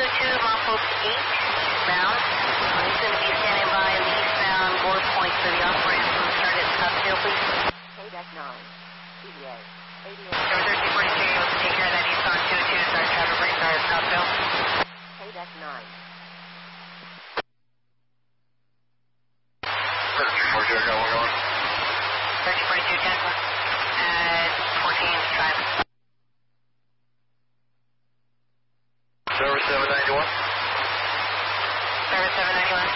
Milepost 8, eastbound. He's going to be standing by the eastbound board point for the off-ramp. Start at Scottsdale, please. KDEC 9, CDA, 88. Number 1342, able to take care of that eastbound 22, start traffic right start at Scottsdale. KDEC 9. 1342, got one going. 1342, Jennifer. At 14, drive. Service 791. Service 791.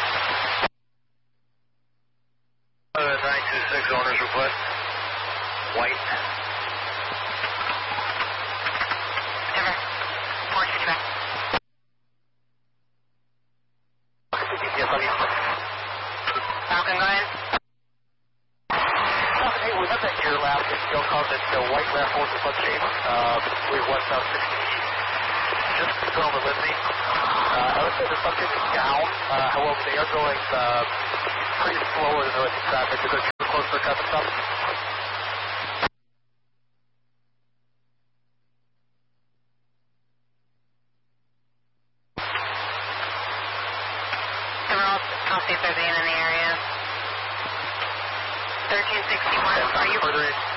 926, owner's request. White. Denver. 465. Yes, I'm here. Falcon, go ahead. Hey, we have that gear lab. It's still called it white left force of shape. We're westbound 60. Just confirm with me. I would say the subject is down. However, they are going pretty slower than the rest of traffic. Is it too close to the traffic stop? I'll see if there's Ian in the area. 1361, are you... Further in.